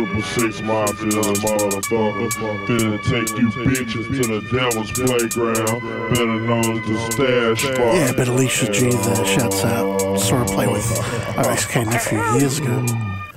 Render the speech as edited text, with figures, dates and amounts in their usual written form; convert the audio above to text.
6 mafia, motherfucker. Finna take you bitches to the devil's playground. Better known as the stash spot. Yeah, but Alicia G there, shouts out. Saw her play with RXK Nephew years ago.